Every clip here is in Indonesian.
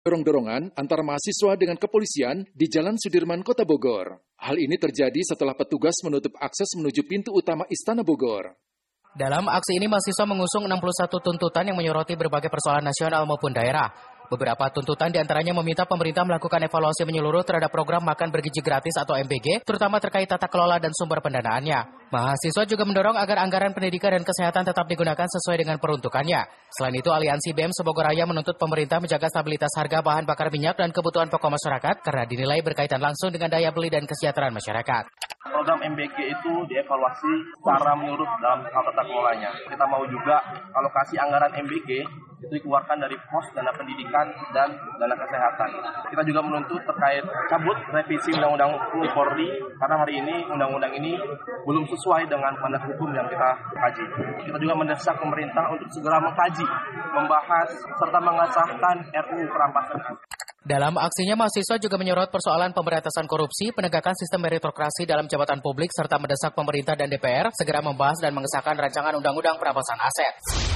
dorong-dorongan antara mahasiswa dengan kepolisian di Jalan Sudirman, Kota Bogor. Hal ini terjadi setelah petugas menutup akses menuju pintu utama Istana Bogor. Dalam aksi ini mahasiswa mengusung 61 tuntutan yang menyoroti berbagai persoalan nasional maupun daerah. Beberapa tuntutan diantaranya meminta pemerintah melakukan evaluasi menyeluruh terhadap program makan bergizi gratis atau MBG, terutama terkait tata kelola dan sumber pendanaannya. Mahasiswa juga mendorong agar anggaran pendidikan dan kesehatan tetap digunakan sesuai dengan peruntukannya. Selain itu, Aliansi BEM Sebogoraya menuntut pemerintah menjaga stabilitas harga bahan bakar minyak dan kebutuhan pokok masyarakat karena dinilai berkaitan langsung dengan daya beli dan kesejahteraan masyarakat. Program MBG itu dievaluasi secara menyeluruh dalam tata kelolanya. Kita mau juga alokasi anggaran MBG itu dikeluarkan dari pos dana pendidikan dan dana kesehatan. Kita juga menuntut terkait cabut revisi Undang-Undang Polri karena hari ini undang-undang ini belum sesuai dengan mandat hukum yang kita kaji. Kita juga mendesak pemerintah untuk segera mengkaji, membahas serta mengesahkan RUU perampasan. Dalam aksinya, mahasiswa juga menyorot persoalan pemberantasan korupsi, penegakan sistem meritokrasi dalam jabatan publik, serta mendesak pemerintah dan DPR segera membahas dan mengesahkan rancangan undang-undang perampasan aset.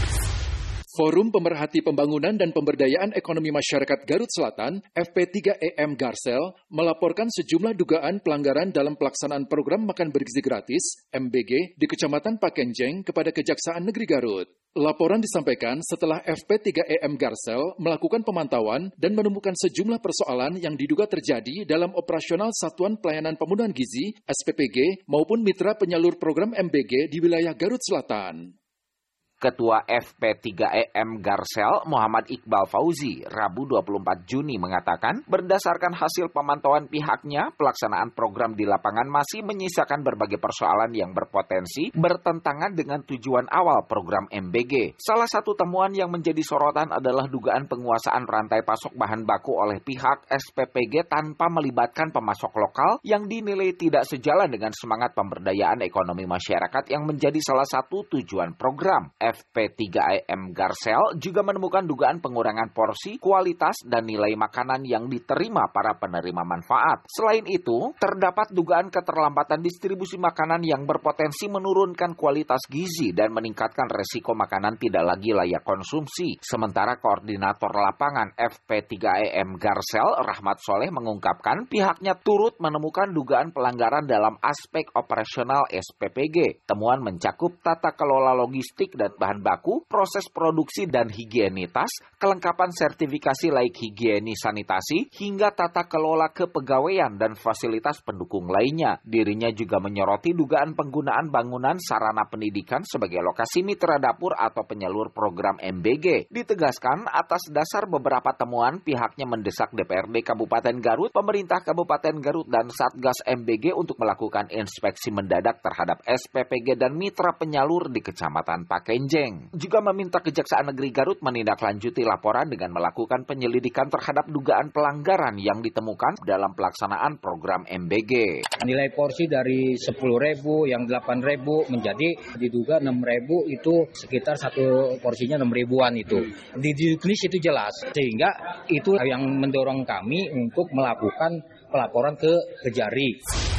Forum Pemerhati Pembangunan dan Pemberdayaan Ekonomi Masyarakat Garut Selatan, FP3EM Garsel, melaporkan sejumlah dugaan pelanggaran dalam pelaksanaan program makan bergizi gratis, MBG, di Kecamatan Pakenjeng kepada Kejaksaan Negeri Garut. Laporan disampaikan setelah FP3EM Garsel melakukan pemantauan dan menemukan sejumlah persoalan yang diduga terjadi dalam operasional Satuan Pelayanan Pemenuhan Gizi, SPPG, maupun mitra penyalur program MBG di wilayah Garut Selatan. Ketua FP3EM Garsel, Muhammad Iqbal Fauzi, Rabu 24 Juni mengatakan, berdasarkan hasil pemantauan pihaknya, pelaksanaan program di lapangan masih menyisakan berbagai persoalan yang berpotensi bertentangan dengan tujuan awal program MBG. Salah satu temuan yang menjadi sorotan adalah dugaan penguasaan rantai pasok bahan baku oleh pihak SPPG tanpa melibatkan pemasok lokal yang dinilai tidak sejalan dengan semangat pemberdayaan ekonomi masyarakat yang menjadi salah satu tujuan program. FP3EM Garsel juga menemukan dugaan pengurangan porsi, kualitas, dan nilai makanan yang diterima para penerima manfaat. Selain itu, terdapat dugaan keterlambatan distribusi makanan yang berpotensi menurunkan kualitas gizi dan meningkatkan resiko makanan tidak lagi layak konsumsi. Sementara Koordinator Lapangan FP3EM Garsel, Rahmat Soleh, mengungkapkan pihaknya turut menemukan dugaan pelanggaran dalam aspek operasional SPPG. Temuan mencakup tata kelola logistik dan bahan baku, proses produksi dan higienitas, kelengkapan sertifikasi laik higieni sanitasi, hingga tata kelola kepegawaian dan fasilitas pendukung lainnya. Dirinya juga menyoroti dugaan penggunaan bangunan sarana pendidikan sebagai lokasi mitra dapur atau penyalur program MBG. Ditegaskan, atas dasar beberapa temuan, pihaknya mendesak DPRD Kabupaten Garut, pemerintah Kabupaten Garut, dan Satgas MBG untuk melakukan inspeksi mendadak terhadap SPPG dan mitra penyalur di Kecamatan Pakenjeng. Juga meminta Kejaksaan Negeri Garut menindaklanjuti laporan dengan melakukan penyelidikan terhadap dugaan pelanggaran yang ditemukan dalam pelaksanaan program MBG. Nilai porsi dari 10.000 yang 8.000 menjadi diduga 6.000 itu sekitar satu porsinya 6.000-an itu. Di tulis itu jelas, sehingga itu yang mendorong kami untuk melakukan pelaporan ke Kejari.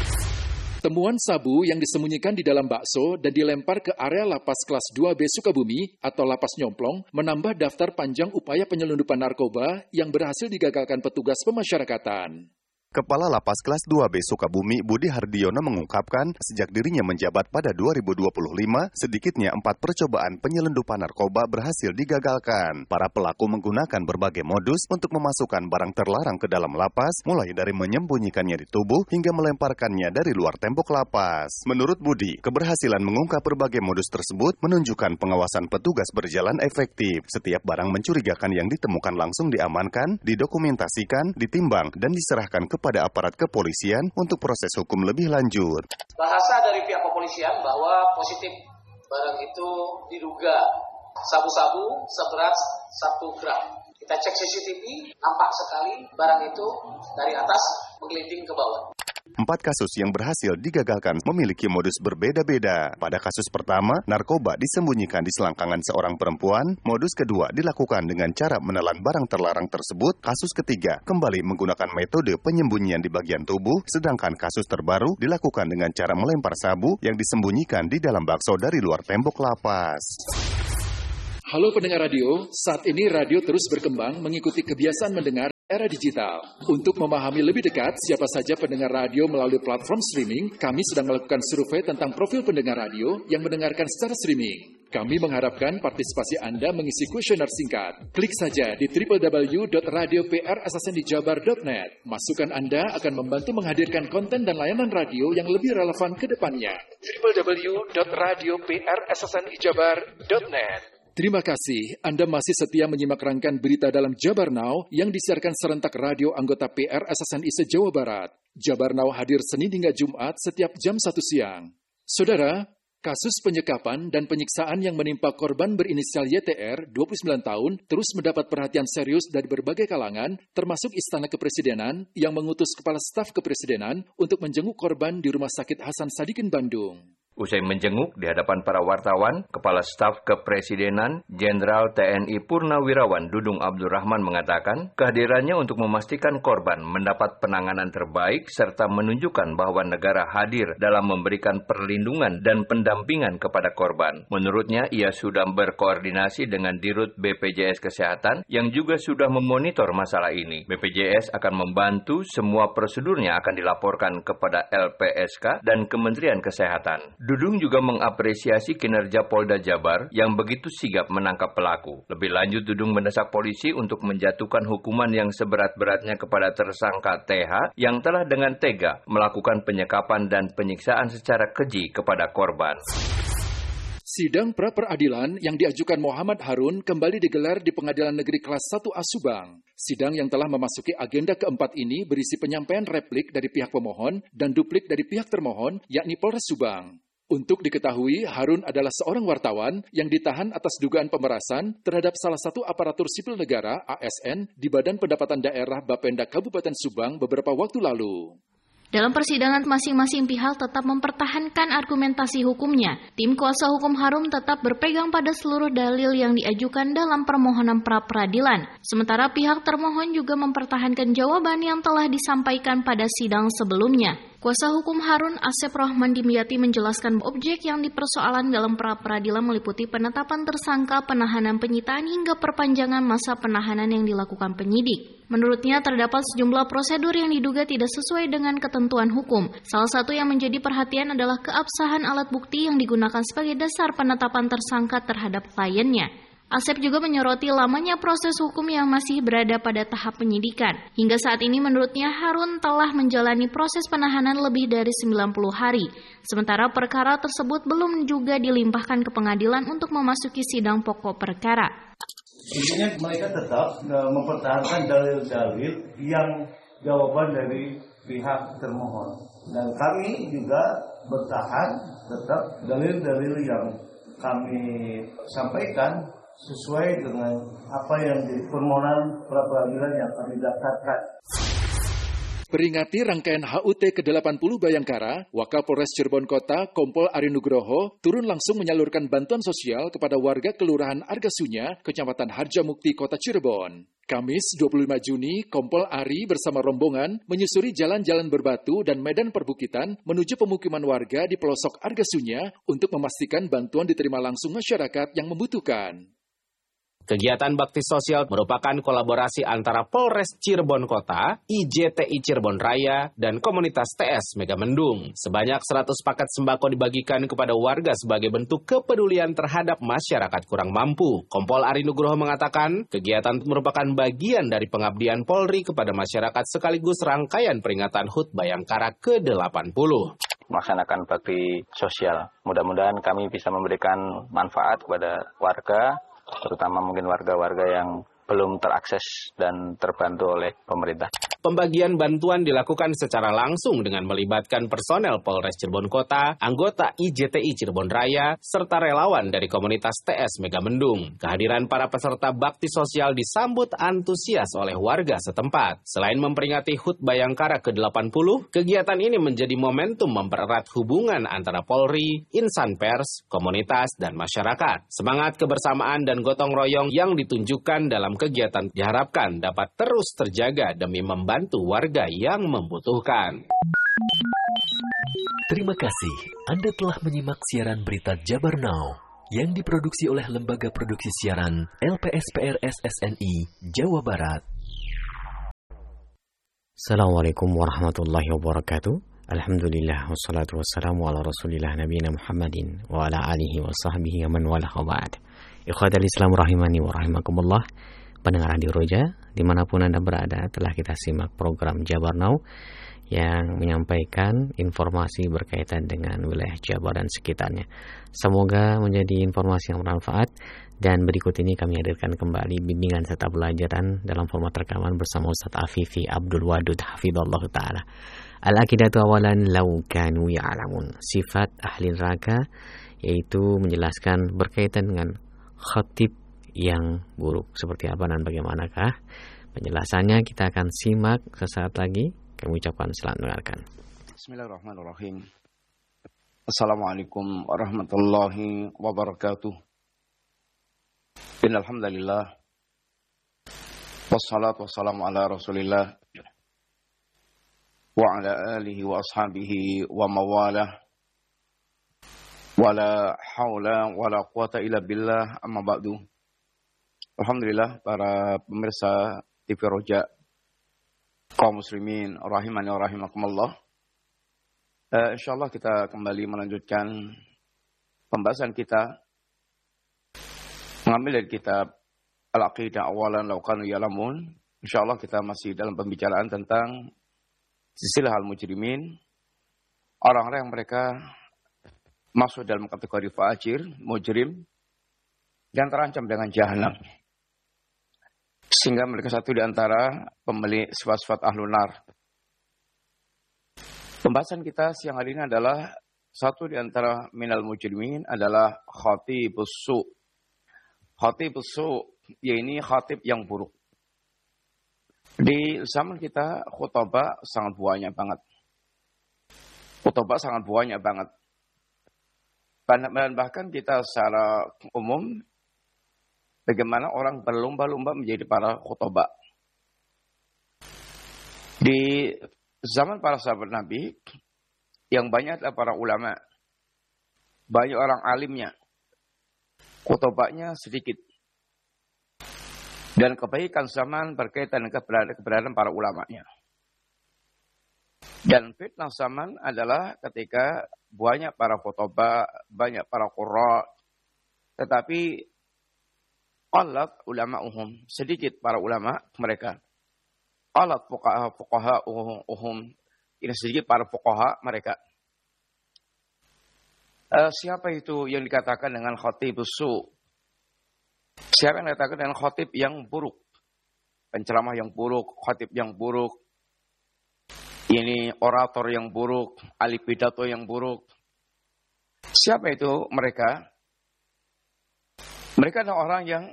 Temuan sabu yang disembunyikan di dalam bakso dan dilempar ke area lapas kelas 2B Sukabumi atau lapas Nyomplong menambah daftar panjang upaya penyelundupan narkoba yang berhasil digagalkan petugas pemasyarakatan. Kepala Lapas Kelas 2B Sukabumi Budi Hardiono mengungkapkan sejak dirinya menjabat pada 2025, sedikitnya 4 percobaan penyelundupan narkoba berhasil digagalkan. Para pelaku menggunakan berbagai modus untuk memasukkan barang terlarang ke dalam lapas, mulai dari menyembunyikannya di tubuh hingga melemparkannya dari luar tembok lapas. Menurut Budi, keberhasilan mengungkap berbagai modus tersebut menunjukkan pengawasan petugas berjalan efektif. Setiap barang mencurigakan yang ditemukan langsung diamankan, didokumentasikan, ditimbang, dan diserahkan kepada aparat kepolisian untuk proses hukum lebih lanjut. Bahasa dari pihak kepolisian bahwa positif barang itu diduga sabu-sabu seberat 1 gram. Kita cek CCTV, nampak sekali barang itu dari atas menggelinding ke bawah. 4 kasus yang berhasil digagalkan memiliki modus berbeda-beda. Pada kasus pertama, narkoba disembunyikan di selangkangan seorang perempuan. Modus kedua dilakukan dengan cara menelan barang terlarang tersebut. Kasus ketiga kembali menggunakan metode penyembunyian di bagian tubuh. Sedangkan kasus terbaru dilakukan dengan cara melempar sabu yang disembunyikan di dalam bakso dari luar tembok lapas. Halo pendengar radio, saat ini radio terus berkembang mengikuti kebiasaan mendengar era digital. Untuk memahami lebih dekat siapa saja pendengar radio melalui platform streaming, kami sedang melakukan survei tentang profil pendengar radio yang mendengarkan secara streaming. Kami mengharapkan partisipasi Anda mengisi kuesioner singkat. Klik saja di www.radioprssndijabar.net. Masukan Anda akan membantu menghadirkan konten dan layanan radio yang lebih relevan ke depannya. www.radioprssndijabar.net. Terima kasih, Anda masih setia menyimak rangkaian berita dalam Jabar Now yang disiarkan serentak radio anggota PR SSNI se-Jawa Barat. Jabar Now hadir Senin hingga Jumat setiap jam 1 siang. Saudara, kasus penyekapan dan penyiksaan yang menimpa korban berinisial YTR, 29 tahun, terus mendapat perhatian serius dari berbagai kalangan, termasuk Istana Kepresidenan yang mengutus Kepala Staf Kepresidenan untuk menjenguk korban di Rumah Sakit Hasan Sadikin, Bandung. Usai menjenguk di hadapan para wartawan, Kepala Staf Kepresidenan Jenderal TNI Purnawirawan Dudung Abdurrahman mengatakan kehadirannya untuk memastikan korban mendapat penanganan terbaik serta menunjukkan bahwa negara hadir dalam memberikan perlindungan dan pendampingan kepada korban. Menurutnya, ia sudah berkoordinasi dengan Dirut BPJS Kesehatan yang juga sudah memonitor masalah ini. BPJS akan membantu semua prosedurnya akan dilaporkan kepada LPSK dan Kementerian Kesehatan. Dudung juga mengapresiasi kinerja Polda Jabar yang begitu sigap menangkap pelaku. Lebih lanjut, Dudung mendesak polisi untuk menjatuhkan hukuman yang seberat-beratnya kepada tersangka TH yang telah dengan tega melakukan penyekapan dan penyiksaan secara keji kepada korban. Sidang pra-peradilan yang diajukan Muhammad Harun kembali digelar di Pengadilan Negeri Kelas 1A Subang. Sidang yang telah memasuki agenda keempat ini berisi penyampaian replik dari pihak pemohon dan duplik dari pihak termohon, yakni Polres Subang. Untuk diketahui, Harun adalah seorang wartawan yang ditahan atas dugaan pemerasan terhadap salah satu aparatur sipil negara, ASN, di Badan Pendapatan Daerah Bapenda Kabupaten Subang beberapa waktu lalu. Dalam persidangan, masing-masing pihak tetap mempertahankan argumentasi hukumnya. Tim kuasa hukum Harun tetap berpegang pada seluruh dalil yang diajukan dalam permohonan pra-peradilan. Sementara pihak termohon juga mempertahankan jawaban yang telah disampaikan pada sidang sebelumnya. Kuasa hukum Harun, Asep Rohman Dimyati, menjelaskan objek yang dipersoalan dalam pra-peradilan meliputi penetapan tersangka, penahanan penyitaan, hingga perpanjangan masa penahanan yang dilakukan penyidik. Menurutnya, terdapat sejumlah prosedur yang diduga tidak sesuai dengan ketentuan hukum. Salah satu yang menjadi perhatian adalah keabsahan alat bukti yang digunakan sebagai dasar penetapan tersangka terhadap kliennya. Asep juga menyoroti lamanya proses hukum yang masih berada pada tahap penyidikan. Hingga saat ini menurutnya Harun telah menjalani proses penahanan lebih dari 90 hari. Sementara perkara tersebut belum juga dilimpahkan ke pengadilan untuk memasuki sidang pokok perkara. Intinya mereka tetap mempertahankan dalil-dalil yang jawaban dari pihak termohon. Dan kami juga bertahan tetap dalil-dalil yang kami sampaikan sesuai dengan apa yang di permohonan pra-peradilan yang kami daftarkan. Peringati rangkaian HUT ke-80 Bayangkara, Wakapolres Cirebon Kota, Kompol Ari Nugroho, turun langsung menyalurkan bantuan sosial kepada warga Kelurahan Argasunya, Kecamatan Harjamukti, Kota Cirebon. Kamis 25 Juni, Kompol Ari bersama rombongan menyusuri jalan-jalan berbatu dan medan perbukitan menuju pemukiman warga di pelosok Argasunya untuk memastikan bantuan diterima langsung masyarakat yang membutuhkan. Kegiatan bakti sosial merupakan kolaborasi antara Polres Cirebon Kota, IJTI Cirebon Raya, dan komunitas TS Megamendung. Sebanyak 100 paket sembako dibagikan kepada warga sebagai bentuk kepedulian terhadap masyarakat kurang mampu. Kompol Ari Nugroho mengatakan, kegiatan itu merupakan bagian dari pengabdian Polri kepada masyarakat sekaligus rangkaian peringatan HUT Bayangkara ke-80. Melaksanakan bakti sosial. Mudah-mudahan kami bisa memberikan manfaat kepada warga, terutama mungkin warga-warga yang belum terakses dan terbantu oleh pemerintah. Pembagian bantuan dilakukan secara langsung dengan melibatkan personel Polres Cirebon Kota, anggota IJTI Cirebon Raya, serta relawan dari komunitas TS Megamendung. Kehadiran para peserta bakti sosial disambut antusias oleh warga setempat. Selain memperingati HUT Bayangkara ke-80, kegiatan ini menjadi momentum mempererat hubungan antara Polri, insan pers, komunitas, dan masyarakat. Semangat kebersamaan dan gotong royong yang ditunjukkan dalam kegiatan diharapkan dapat terus terjaga demi membantu warga yang membutuhkan. Terima kasih Anda telah menyimak siaran berita Jabar Now yang diproduksi oleh Lembaga Produksi Siaran LPSPR SSNI Jawa Barat. Assalamualaikum warahmatullahi wabarakatuh. Alhamdulillah wassalatu wassalamu ala rasulillah nabiyina Muhammadin wa ala alihi wa sahbihi wa man walah wa ba'd. Ikhwatal Islam rahimani wa rahimakumullah. Pendengar Radio Roja, dimanapun Anda berada, telah kita simak program Jabar Now yang menyampaikan informasi berkaitan dengan wilayah Jabar dan sekitarnya. Semoga menjadi informasi yang bermanfaat, dan berikut ini kami hadirkan kembali bimbingan serta pelajaran dalam format rekaman bersama Ustaz Afifi Abdul Wadud hafizallahu taala. Al-aqidatu awalan law kanu ya'lamun. Sifat ahli neraka, yaitu menjelaskan berkaitan dengan khatib yang buruk. Seperti apa dan bagaimanakah penjelasannya, kita akan simak sesaat lagi. Kami ucapkan selamat mendengarkan. Bismillahirrahmanirrahim. Assalamualaikum warahmatullahi wabarakatuh. Innalhamdulillah. Wassalatu wassalamu ala rasulillah wa ala alihi wa ashabihi wa mawalah. Wala hawla wala quwata illa billah, amma ba'du. Alhamdulillah, para pemirsa TV Roja, kaum muslimin rahimani wa rahimakumullah. Insyaallah kita kembali melanjutkan pembahasan kita mengambil dari kitab Al-Aqidah Awalan Law Kanu Ya'lamun. Insyaallah kita masih dalam pembicaraan tentang silsilah al-mujrimin, orang-orang yang mereka masuk dalam kategori fajir, mujrim, dan terancam dengan jahanam. Sehingga mereka satu di antara pemilik sifat-sifat ahlun nar. Pembahasan kita siang hari ini adalah satu di antara minal mujrimin adalah khatibus su. Khatibus su, yaitu khatib yang buruk. Di zaman kita khutbah sangat banyak banget. Khutbah sangat banyak banget. Dan bahkan kita secara umum, bagaimana orang berlomba-lomba menjadi para khutbah. Di zaman para sahabat Nabi, yang banyak adalah para ulama. Banyak orang alimnya. Khutbahnya sedikit. Dan kebaikan zaman berkaitan dengan keberadaan para ulamanya. Dan fitnah zaman adalah ketika banyak para khutbah, banyak para qurra, tetapi alat ulama sedikit para ulama mereka. Alat fuqaha ini sedikit para fuqaha mereka. Siapa itu yang dikatakan dengan khatibus su? Siapa yang dikatakan dengan khatib yang buruk? Penceramah yang buruk, khatib yang buruk. Ini orator yang buruk, ahli pidato yang buruk. Siapa itu mereka? Mereka adalah orang yang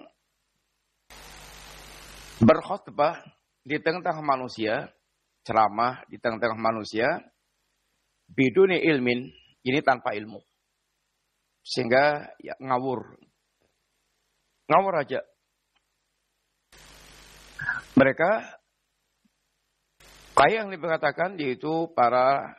berkhutbah di tengah-tengah manusia, ceramah di tengah-tengah manusia, biduni ilmin, ini tanpa ilmu. Sehingga ya, ngawur aja. Mereka kayak yang dikatakan yaitu para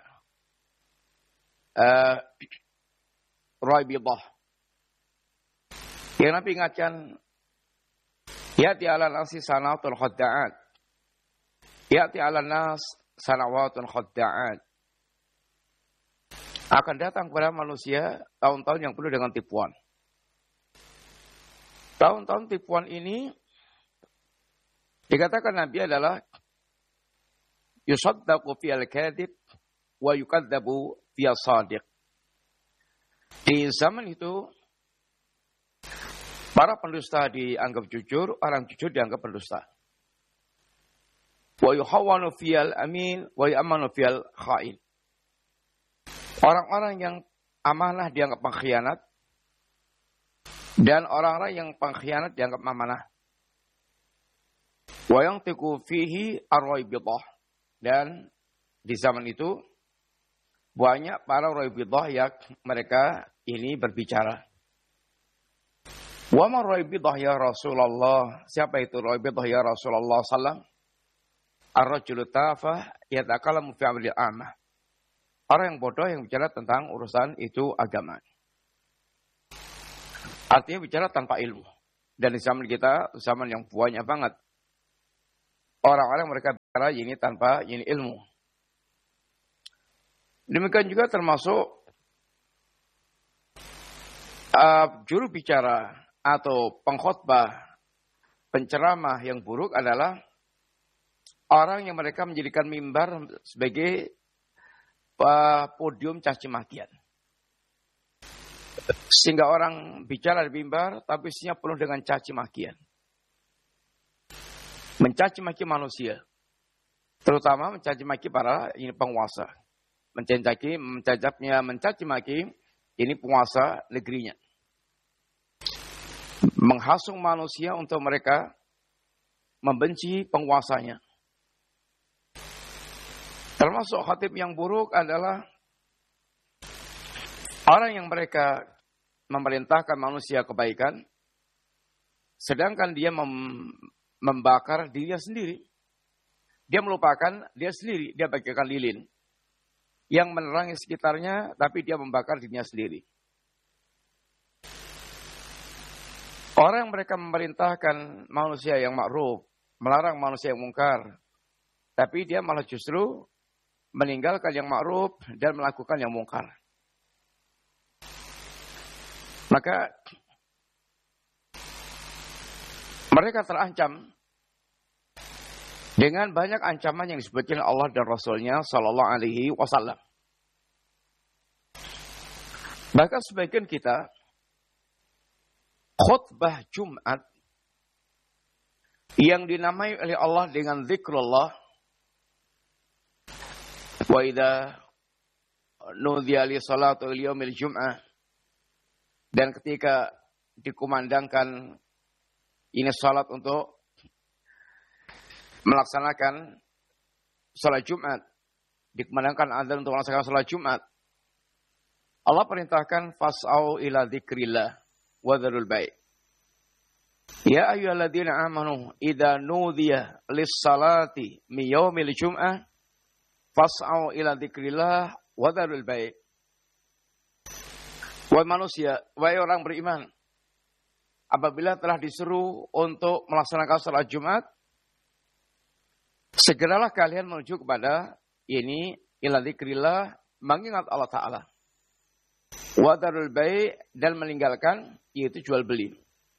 Raibidah. Yang Nabi ingatkan, ya'ti ala nasi sanawatun khadda'at. Ya'ti ala nas sanawatun khadda'at. Akan datang kepada manusia tahun-tahun yang penuh dengan tipuan. Tahun-tahun tipuan ini dikatakan Nabi adalah yusaddaqu fiyal kadhib wa yukadzabu fiyal shadiq. Di zaman itu para pendusta dianggap jujur, orang jujur dianggap pendusta. Wa yuhawwanu fiyal amin wa yu'manu fiyal khain. Orang-orang yang amanah dianggap pengkhianat, dan orang-orang yang pengkhianat dianggap amanah. Wa yantiqu fihi ar-raibidah. Dan di zaman itu banyak para raibidah yang mereka ini berbicara. Wa ma raibidah ya Rasulullah? Siapa itu raibidah ya Rasulullah sallam? Ar-rajulu tafah yatakallamu fi amri amah. Orang yang bodoh yang bicara tentang urusan itu agama. Artinya bicara tanpa ilmu. Dan di zaman kita, zaman yang banyak banget. Orang-orang mereka cara ini tanpa ini ilmu. Demikian juga termasuk juru bicara atau pengkhotbah, penceramah yang buruk adalah orang yang mereka menjadikan mimbar sebagai podium caci makian. Sehingga orang bicara di mimbar tapi isinya penuh dengan caci makian. Mencaci maki manusia. Terutama mencaci maki para ini penguasa. Mencaci maki ini penguasa negerinya. Menghasung manusia untuk mereka membenci penguasanya. Termasuk khatib yang buruk adalah orang yang mereka memerintahkan manusia kebaikan, sedangkan dia membakar dirinya sendiri. Dia melupakan dia sendiri, dia bagaikan lilin yang menerangi sekitarnya, tapi dia membakar dirinya sendiri. Orang yang mereka memerintahkan manusia yang ma'ruf, melarang manusia yang mungkar, tapi dia malah justru meninggalkan yang ma'ruf dan melakukan yang mungkar. Maka mereka terancam dengan banyak ancaman yang disebutkan Allah dan Rasulnya Sallallahu Alaihi Wasallam. Bahkan sebagian kita khutbah Jumat yang dinamai oleh Allah dengan zikrullah, wa idza nudiya li salatul yaumil jum'ah, dan ketika dikumandangkan ini salat untuk melaksanakan salat Jumat, dikumandangkan adzan untuk melaksanakan salat Jumat, Allah perintahkan fas'au ila dzikrillah wa dzarul bai'. Ya ayyuhalladzina amanu idza nudiya lis-salati min yaumil jum'ah fas'au ila dzikrillah wa dzarul bai'. Wahai manusia, wahai orang beriman, apabila telah disuruh untuk melaksanakan salat Jumat, segeralah kalian menuju kepada ini ila dzikrillah, mengingat Allah Ta'ala. Wa dzarul bai', dan meninggalkan yaitu jual beli.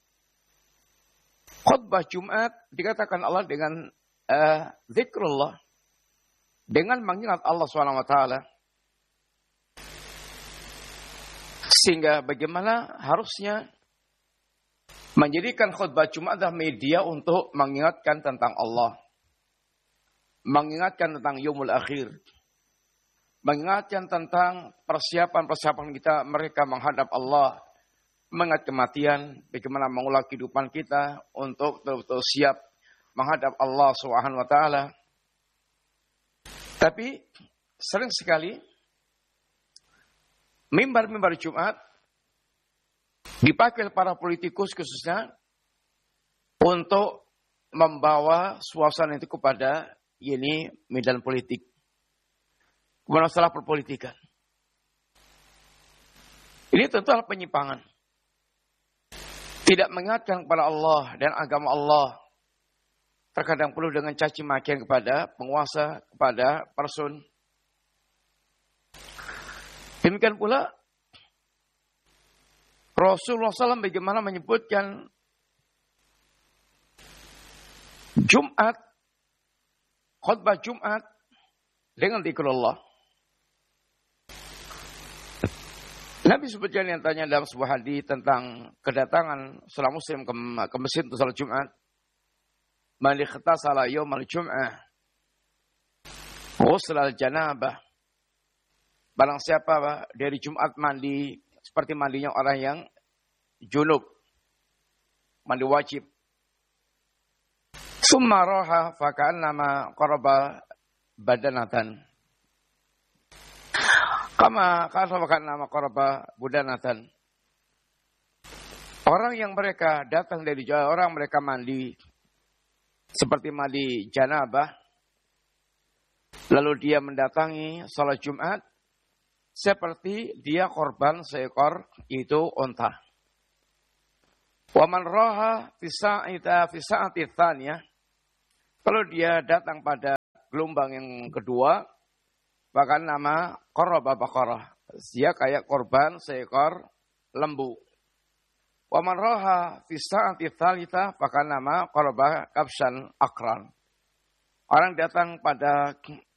Khutbah Jumat dikatakan Allah dengan zikrullah, dengan mengingat Allah SWT. Sehingga bagaimana harusnya menjadikan khutbah Jumat adalah media untuk mengingatkan tentang Allah, mengingatkan tentang yaumul akhir, mengingatkan tentang persiapan-persiapan kita mereka menghadap Allah, mengingat kematian, bagaimana mengulang kehidupan kita untuk betul-betul siap menghadap Allah Subhanahu wa taala. Tapi sering sekali mimbar-mimbar Jumat dipakai para politikus khususnya untuk membawa suasana itu kepada ini medan politik, kepada masalah perpolitikan. Ini tentu adalah penyimpangan. Tidak mengingatkan kepada Allah dan agama Allah. Terkadang perlu dengan caci makian kepada penguasa, kepada person. Demikian pula Rasulullah SAW bagaimana menyebutkan Jumat, khutbah Jumat dengan zikrullah. Nabi sebutkan yang tanya dalam sebuah hadis tentang kedatangan seorang muslim ke masjid untuk salat Jumat. Man ikhtasala yaumal jum'ah ghusla al-janabah. Barang siapa dari Jumat mandi seperti mandinya orang yang junub, mandi wajib. Summa raha fa ka'annama qaraba badanatan. Kama katakan nama korba budanatan. Orang yang mereka datang dari jauh, orang mereka mandi seperti mandi janabah, lalu dia mendatangi salat Jumat seperti dia korban seekor itu unta. Wa man raha fi sa'ati tsaniyah, kalau dia datang pada gelombang yang kedua, bahkan nama qarraba baqarah. Dia kayak korban seekor lembu. Wa man raha fi sa'ati tsalitsah, bahkan nama qarraba kabshan akran. Orang datang pada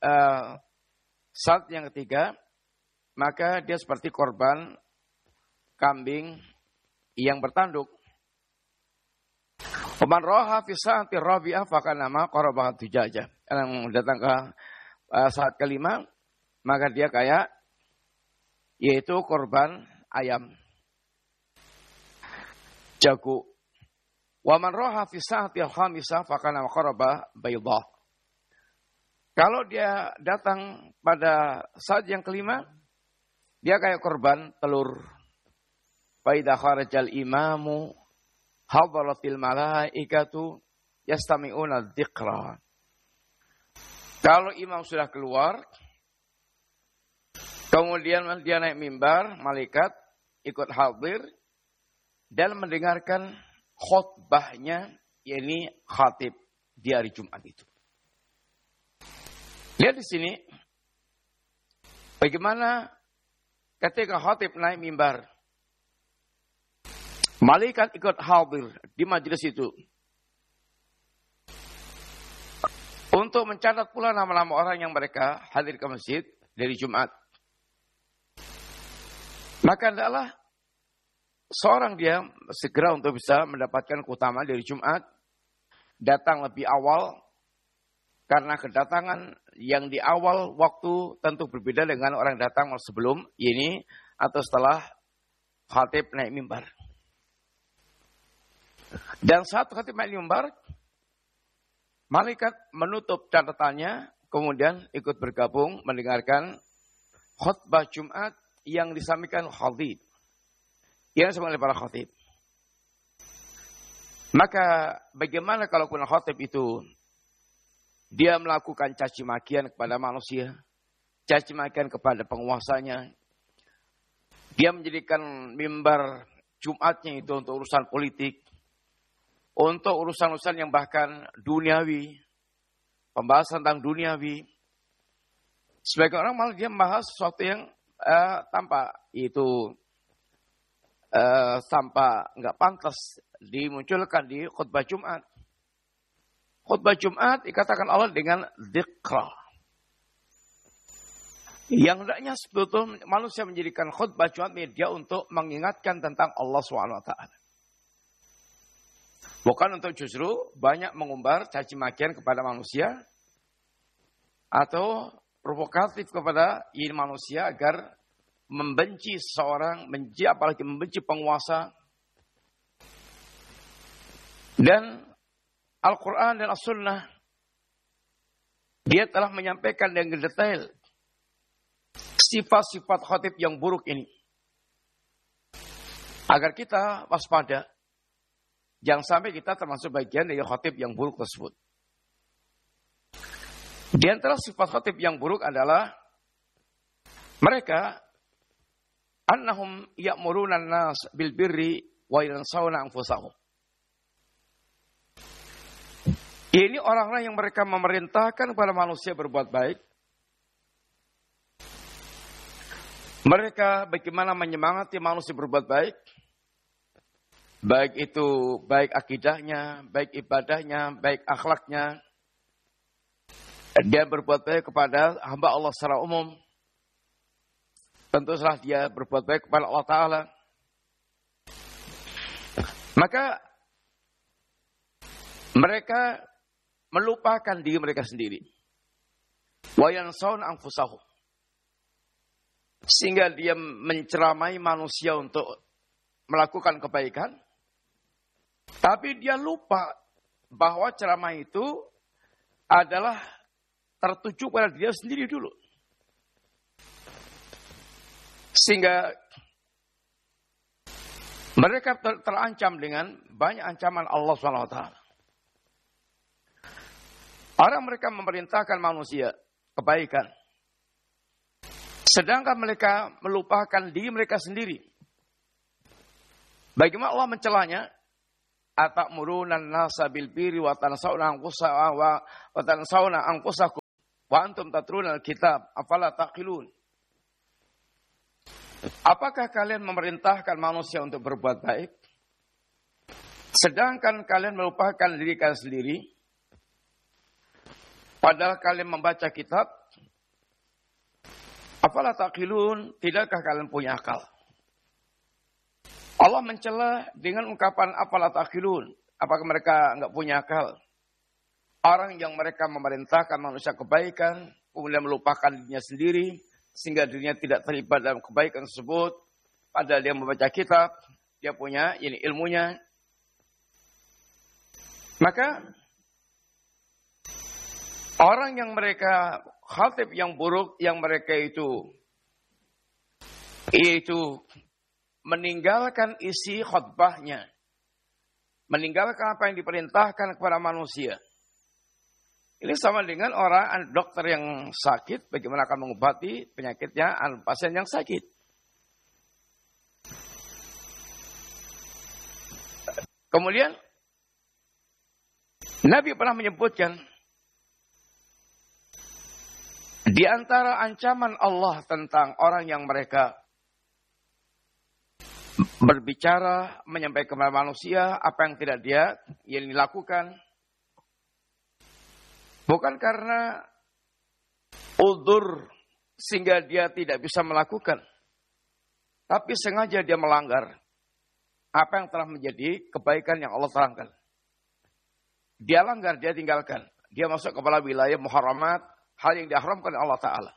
saat yang ketiga, maka dia seperti korban kambing yang bertanduk. Wa man raha fi sa'ati rabi'ah, bahkan nama qarraba tujajah. Yang datang ke saat kelima, maka dia kayak yaitu korban ayam, jago. Wa man raha fi sa'ati al-khamisah fakana qaraba baydah. Kalau dia datang pada saat yang kelima, dia kayak korban telur. Fa idza kharajal imamu hadaratil malaikatu yastami'una dzikra. Kalau imam sudah keluar, kemudian dia naik mimbar, malaikat ikut hadir dan mendengarkan khutbahnya, yakni khatib di hari Jumat itu. Lihat di sini, bagaimana ketika khatib naik mimbar, malaikat ikut hadir di majelis itu untuk mencatat pula nama-nama orang yang mereka hadir ke masjid dari Jumat. Maka adalah seorang dia segera untuk bisa mendapatkan keutamaan dari Jumat, datang lebih awal, karena kedatangan yang di awal waktu tentu berbeda dengan orang datang sebelum ini atau setelah khatib naik mimbar. Dan saat khatib naik mimbar, malaikat menutup catatannya, kemudian ikut bergabung mendengarkan khutbah Jumat yang disampaikan khatib, yang disampaikan oleh para khatib. Maka bagaimana kalau khatib itu dia melakukan caci makian kepada manusia, caci makian kepada penguasanya, dia menjadikan mimbar Jumatnya itu untuk urusan politik, untuk urusan-urusan yang bahkan duniawi, pembahasan tentang duniawi. Sebagai orang malah dia membahas sesuatu yang tanpa itu tanpa nggak pantas dimunculkan di khutbah Jumat. Khutbah Jumat dikatakan Allah dengan dzikra. Yang hendaknya sebetulnya manusia menjadikan khutbah Jumat media untuk mengingatkan tentang Allah SWT. Bukan untuk justru banyak mengumbar caci makian kepada manusia atau provokatif kepada ini manusia agar membenci seseorang, apalagi membenci penguasa. Dan Al-Quran dan As-Sunnah, dia telah menyampaikan dengan detail sifat-sifat khatib yang buruk ini. Agar kita waspada, jangan sampai kita termasuk bagian dari khatib yang buruk tersebut. Di antara sifat khatib yang buruk adalah mereka annahum ya'muruna an-nas bil birri wa yansawna anfusahum. Ini orang-orang yang mereka memerintahkan kepada manusia berbuat baik. Mereka bagaimana menyemangati manusia berbuat baik. Baik itu baik akidahnya, baik ibadahnya, baik akhlaknya. Dia berbuat baik kepada hamba Allah secara umum. Tentu saja dia berbuat baik kepada Allah Ta'ala. Maka mereka melupakan diri mereka sendiri. Wa yansawna anfusahum. Sehingga dia menceramai manusia untuk melakukan kebaikan. Tapi dia lupa bahwa ceramah itu adalah tertuju pada dia sendiri dulu. Sehingga mereka terancam dengan banyak ancaman Allah SWT. Orang mereka memerintahkan manusia kebaikan. Sedangkan mereka melupakan diri mereka sendiri. Bagaimana Allah mencelanya? Atamuruna an-nasa bil birri wa tansawna anfusakum. Wa antum tatluna al-kitab afala taqilun. Apakah kalian memerintahkan manusia untuk berbuat baik, sedangkan kalian melupakan diri kalian sendiri? Padahal kalian membaca kitab. Afala taqilun, tidakkah kalian punya akal? Allah mencela dengan ungkapan afala taqilun. Apakah mereka enggak punya akal? Orang yang mereka memerintahkan manusia kebaikan, kemudian melupakan dirinya sendiri, sehingga dirinya tidak terlibat dalam kebaikan tersebut. Padahal dia membaca kitab, dia punya ini ilmunya. Maka orang yang mereka khatib yang buruk, yang mereka itu meninggalkan isi khutbahnya, meninggalkan apa yang diperintahkan kepada manusia. Ini sama dengan orang dokter yang sakit, bagaimana akan mengobati penyakitnya pasien yang sakit. Kemudian Nabi pernah menyebutkan di antara ancaman Allah tentang orang yang mereka berbicara, menyampaikan kepada manusia apa yang tidak dia yang dilakukan. Bukan karena udzur sehingga dia tidak bisa melakukan. Tapi sengaja dia melanggar apa yang telah menjadi kebaikan yang Allah terangkan. Dia langgar, dia tinggalkan. Dia masuk kepada wilayah muharramat, hal yang diharamkan oleh Allah Ta'ala.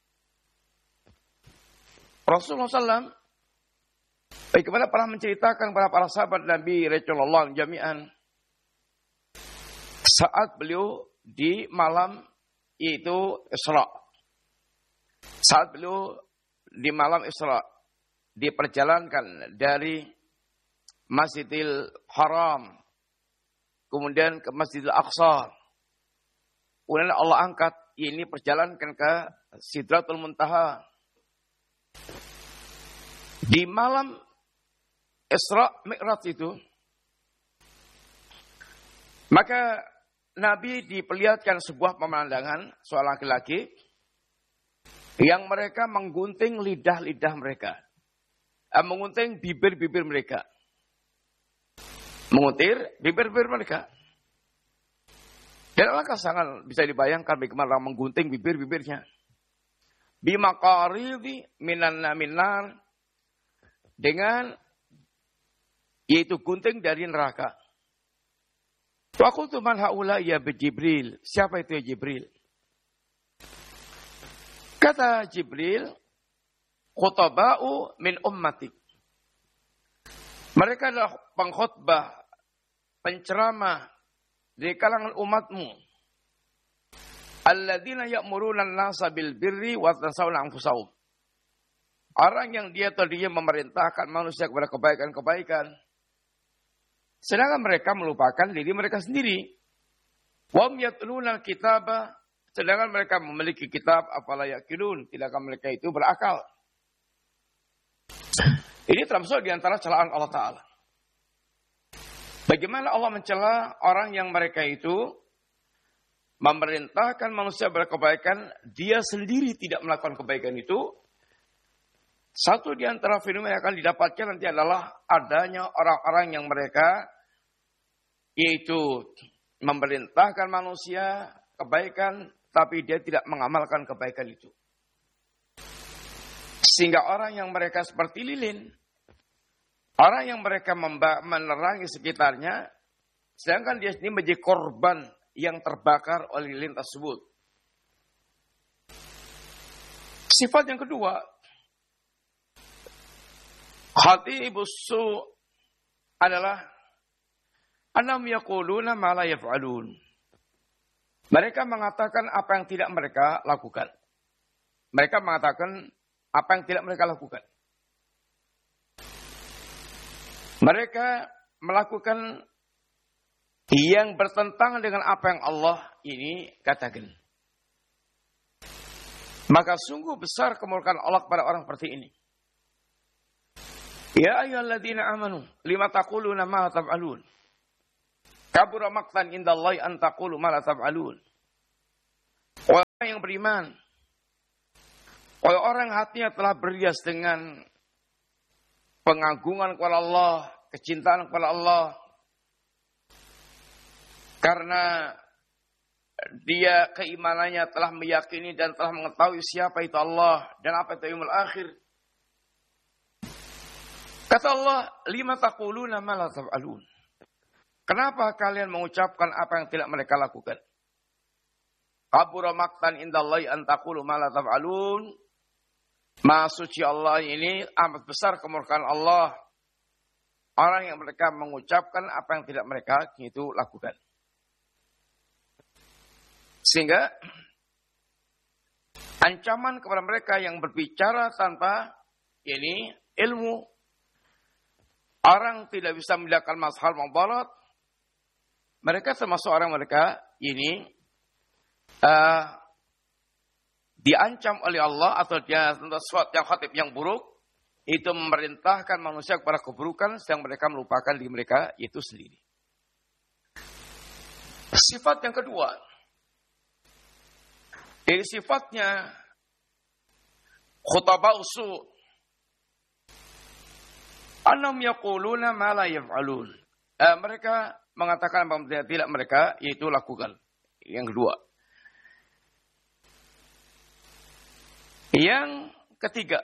Rasulullah SAW bagaimana pernah menceritakan kepada para sahabat Nabi Rasulullah jami'an saat beliau di malam yaitu Isra. Saat beliau di malam Isra diperjalankan dari Masjidil Haram kemudian ke Masjidil Aqsa. Kemudian Allah angkat ini perjalankan ke Sidratul Muntaha. Di malam Isra Mi'raj itu maka Nabi diperlihatkan sebuah pemandangan seorang laki-laki yang mereka menggunting lidah-lidah mereka. Menggunting bibir-bibir mereka. Mengutir bibir-bibir mereka. Dan alangkah sangat bisa dibayangkan bagaimana orang menggunting bibir-bibirnya. Bimaqaridi minan minar, dengan yaitu gunting dari neraka. Wa qultu man haula ya Jibril. Siapa itu ya Jibril? Kata Jibril, khutaba'u min ummatik. Mereka adalah pengkhutbah, penceramah di kalangan umatmu. Alladzina ya'muruna an-nasa bil birri wa yansawna anfusahum. Orang yang dia tadinya memerintahkan manusia kepada kebaikan-kebaikan, sedangkan mereka melupakan diri mereka sendiri. Wa yatluna al-kitaba, sedangkan mereka memiliki kitab, afala yaqilun, tidakkah mereka itu berakal? Ini termasuk di antara celaan Allah Ta'ala. Bagaimana Allah mencela orang yang mereka itu memerintahkan manusia berkebaikan, dia sendiri tidak melakukan kebaikan itu. Satu di antara fenomena yang akan didapatkan nanti adalah adanya orang-orang yang mereka yaitu memerintahkan manusia kebaikan, tapi dia tidak mengamalkan kebaikan itu. Sehingga orang yang mereka seperti lilin, orang yang mereka menerangi sekitarnya, sedangkan dia sendiri menjadi korban yang terbakar oleh lilin tersebut. Sifat yang kedua, hati ibu su adalah annahum yaquluna ma la yaf'alun. Mereka mengatakan apa yang tidak mereka lakukan. Mereka mengatakan apa yang tidak mereka lakukan. Mereka melakukan yang bertentangan dengan apa yang Allah ini katakan. Maka sungguh besar kemurkaan Allah kepada orang seperti ini. Ya ayyuhalladzina amanu lima taquluna ma la taf'alun. Kabura maqtan indallahi an taqulu ma la taf'alun. yang beriman. Orang hatinya telah berhias dengan pengagungan kepada Allah, kecintaan kepada Allah. Karena dia keimanannya telah meyakini dan telah mengetahui siapa itu Allah dan apa itu yaumul akhir. Kata Allah, lima taquluna ma la taf'alun. Kenapa kalian mengucapkan apa yang tidak mereka lakukan? Kabura maqtan indallahi an taqulu ma la taf'alun. Maha suci Allah ini amat besar kemurkaan Allah. Orang yang mereka mengucapkan apa yang tidak mereka itu lakukan. Sehingga ancaman kepada mereka yang berbicara tanpa ini ilmu. Orang tidak bisa membedakan mazhar mudarat. Mereka termasuk orang mereka ini diancam oleh Allah atau dia sesuatu yang khatib yang buruk, itu memerintahkan manusia kepada keburukan sedang mereka melupakan diri mereka itu sendiri. Sifat yang kedua, ini sifatnya khutabau su', annam yaquluna ma la yaf'alun. Mereka mengatakan apa yang tidak mereka yaitu lakukan. Yang kedua. Yang ketiga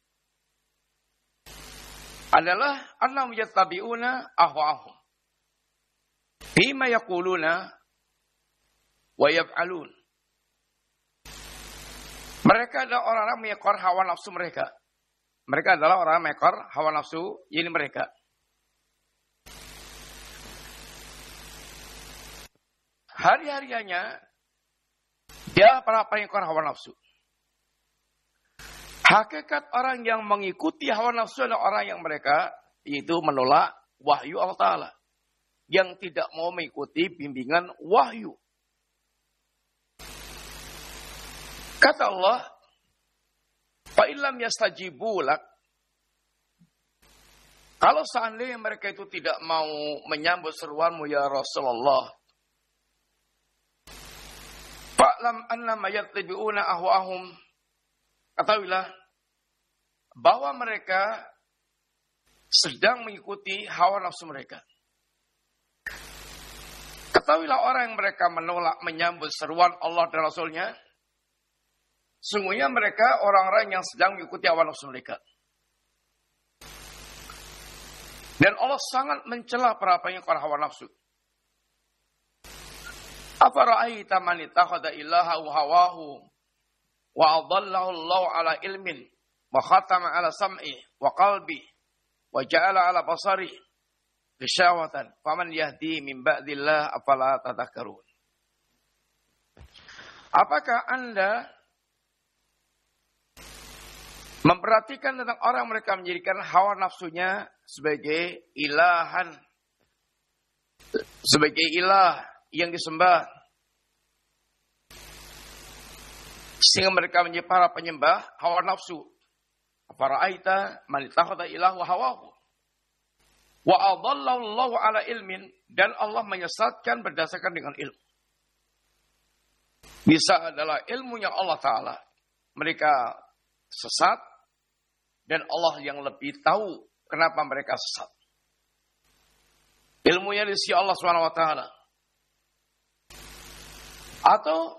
adalah annam yattabi'una ahwa'ahum bima yaquluna wa yaf'alun. Mereka adalah orang-orang mengekor hawa nafsu mereka. Mereka adalah orang mengekor hawa nafsu ini mereka. Hari-harianya dia para pengekor hawa nafsu. Hakikat orang yang mengikuti hawa nafsu adalah orang yang mereka itu menolak wahyu Allah Ta'ala. Yang tidak mau mengikuti bimbingan wahyu. Kata Allah, fa'illam yastajibu lak. Kalau seandainya mereka itu tidak mau menyambut seruanmu ya Rasulullah, fa'lam annama yattabi'una ahwa'ahum. Ketahuilah bahwa mereka sedang mengikuti hawa nafsu mereka. Ketahuilah orang yang mereka menolak menyambut seruan Allah dan Rasulnya, sungguhnya mereka orang-orang yang sedang mengikuti hawa nafsu mereka. Dan Allah sangat mencela para pengikut hawa nafsu. Afara'aita man ittakhadha ilahahu hawahu wa adallahu Allahu ala ilmin wa khatama ala sam'i wa qalbi wa ja'ala ala basari ghishawatan faman yahdi min ba'dillah afala tadhakkarun. Apakah Anda memperhatikan tentang orang mereka menjadikan hawa nafsunya sebagai ilahan, sebagai ilah yang disembah, sehingga mereka menjadi para penyembah hawa nafsu? Fara'aita man ittakhadha ilahu hawahu wa adallahu Allahu ala ilmin, dan Allah menyesatkan berdasarkan dengan ilmu. Bisa adalah ilmunya Allah Ta'ala mereka sesat, dan Allah yang lebih tahu kenapa mereka sesat. Ilmunya di sisi Allah Subhanahu wa taala. Atau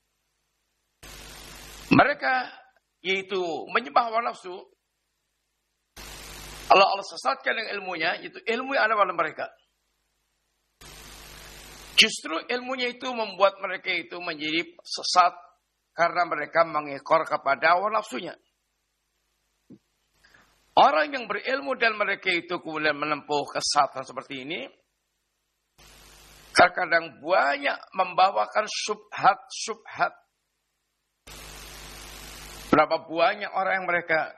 mereka yaitu menyembah hawa nafsu, Allah sesatkan dengan ilmunya, yaitu ilmu yang ada pada mereka. Justru ilmunya itu membuat mereka itu menjadi sesat karena mereka mengekor kepada hawa nafsunya. Orang yang berilmu dan mereka itu kemudian menempuh kesesatan seperti ini, terkadang banyak membawakan syubhat. Berapa banyak orang yang mereka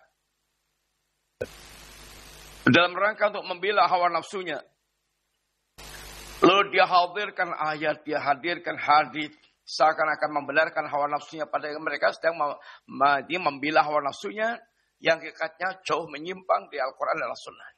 dalam rangka untuk membela hawa nafsunya, lalu dia hadirkan ayat, dia hadirkan hadits, seakan-akan membenarkan hawa nafsunya, padahal mereka sedang membela hawa nafsunya yang hakikatnya jauh menyimpang di Al-Quran dan As-Sunnah.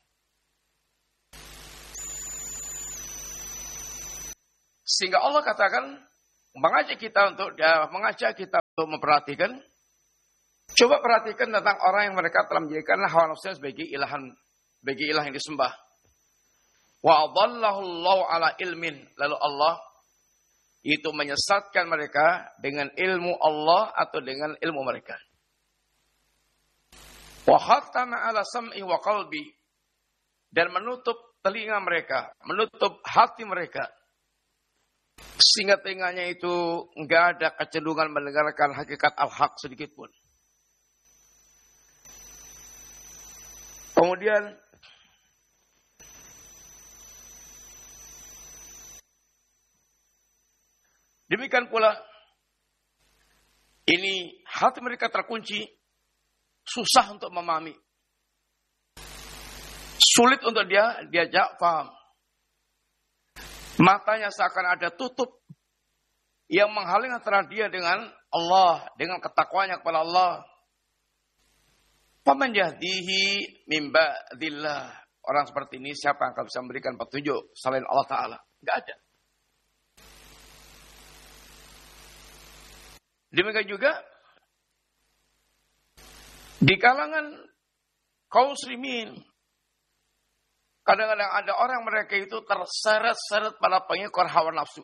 Sehingga Allah katakan mengajak kita untuk memperhatikan, coba perhatikan tentang orang yang mereka telah menjadikan hawa nafsunya sebagai ilah yang disembah. Wa adallahu Allahu ala ilmin, lalu Allah itu menyesatkan mereka dengan ilmu Allah atau dengan ilmu mereka. Wa khatama ala sam'i wa qalbi, dan menutup telinga mereka, menutup hati mereka, sehingga telinganya itu enggak ada kecenderungan mendengarkan hakikat al-haq sedikit pun. Kemudian demikian pula ini hati mereka terkunci, susah untuk memahami, sulit untuk diajak paham. Matanya seakan ada tutup yang menghalang antara dia dengan Allah, dengan ketakwanya kepada Allah. Faman yahdihi min ba'dillah. Orang seperti ini siapa yang akan bisa memberikan petunjuk selain Allah Ta'ala? Enggak ada. Demikian juga di kalangan kaum muslimin, kadang-kadang ada orang mereka itu terseret-seret pada pengikut hawa nafsu.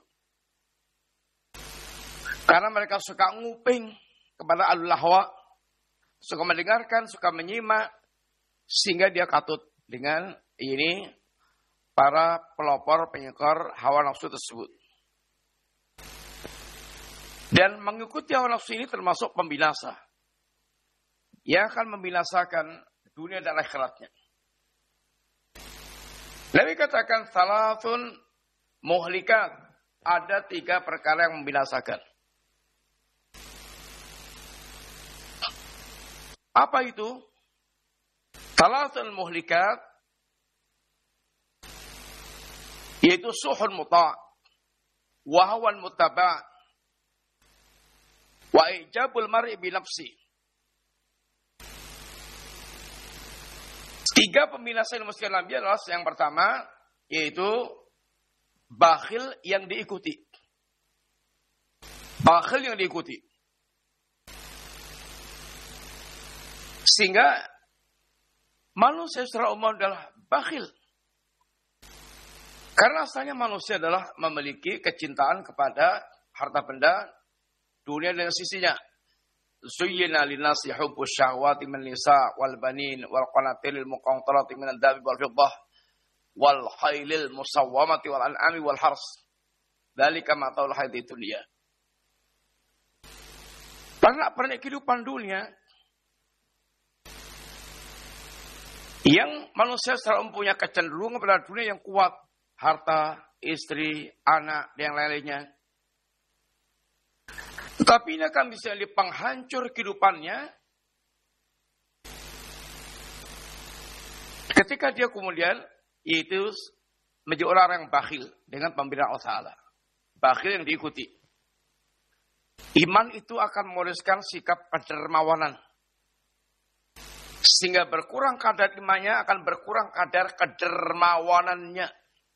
Karena mereka suka nguping kepada al-lahwa, suka mendengarkan, suka menyimak, sehingga dia katut dengan ini para pelopor pengikut hawa nafsu tersebut. Dan mengikuti hawa nafsu ini termasuk pembinasa, yang akan membinasakan dunia dan akhiratnya. Nabi katakan salatun muhlikat, ada 3 perkara yang membinasakan. Apa itu? Salatun muhlikat, yaitu suhun muta', wa hawan muttaba', wa ijabul mar'i bi nafsi. 3 pembinasa yang mesti Nabi adalah yang pertama, yaitu bakhil yang diikuti. Bakhil yang diikuti. Sehingga manusia secara umum adalah bakhil. Karena asalnya manusia adalah memiliki kecintaan kepada harta benda, dunia dan sisinya. Zuyyina linnasi hubbus syahwati min nisa wal banin wal qanatiril muqantarati min al-dhahabi wal fiddah wal khailil musawwamati wal an'ami wal hars. Dzalika mata'ul hayatid dunya. Pernak-pernik kehidupan dunia yang manusia secara umum punya kecenderungan pada dunia yang kuat, harta, istri, anak, dan yang lain-lainnya. Tetapi ini akan bisa jadi penghancur kehidupannya ketika dia kemudian yaitu menjadi orang yang bakhil dengan pemberian Allah Ta'ala. Bakhil yang diikuti. Iman itu akan mewariskan sikap kedermawanan. Sehingga berkurang kadar imannya, akan berkurang kadar kedermawanannya.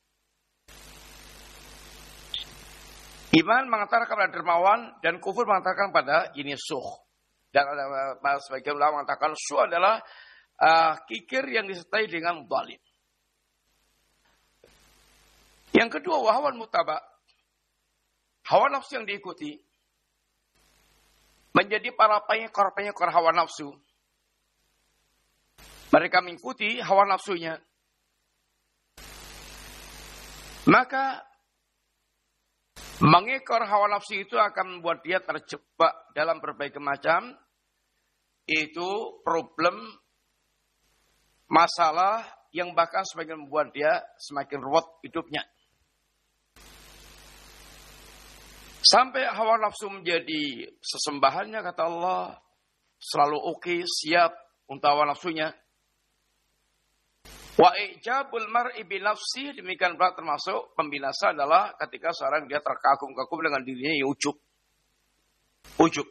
Iman mengatakan pada dermawan dan kufur mengatakan pada ini suh. Dan ada sebagian ulama mengatakan suh adalah kikir yang disertai dengan zalim. Yang kedua, wahawan mutaba. Hawa nafsu yang diikuti menjadi para pengikor hawa nafsu. Mereka mengikuti hawa nafsunya. Maka mengekor hawa nafsu itu akan membuat dia terjebak dalam berbagai macam itu problem, masalah yang bahkan semakin membuat dia semakin ruwet hidupnya. Sampai hawa nafsu menjadi sesembahannya, kata Allah, selalu oke, siap untuk hawa nafsunya. Wa ijabul mar'i bi nafsi, demikian pula termasuk pembinasa adalah ketika seorang dia terkagum-kagum dengan dirinya yang ujub. Ujub.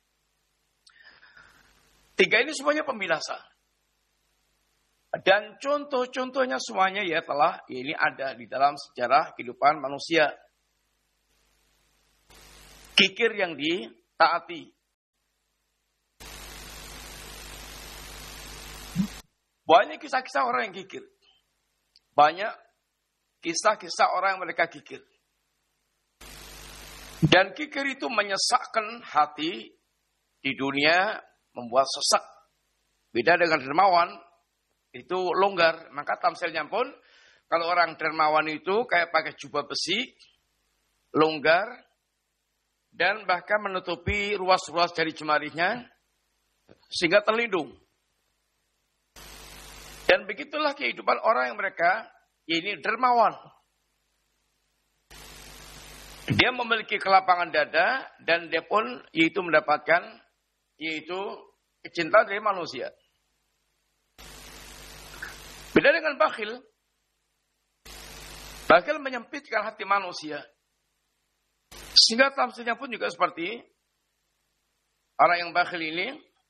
3 ini semuanya pembinasa. Dan contoh-contohnya semuanya ya telah ini ada di dalam sejarah kehidupan manusia. Kikir yang ditaati, Banyak kisah-kisah orang yang kikir. Banyak kisah-kisah orang yang mereka kikir. Dan kikir itu menyesakkan hati di dunia, membuat sesak. Beda dengan dermawan, itu longgar. Maka tamsilnya pun, kalau orang dermawan itu kayak pakai jubah besi, longgar, dan bahkan menutupi ruas-ruas jari jemarinya, sehingga terlindung. Dan begitulah kehidupan orang yang mereka, ini dermawan. Dia memiliki kelapangan dada, dan dia pun yaitu mendapatkan, yaitu kecintaan dari manusia. Beda dengan bakhil. Bakhil menyempitkan hati manusia. Sehingga tamsilnya pun juga seperti orang yang bakhil ini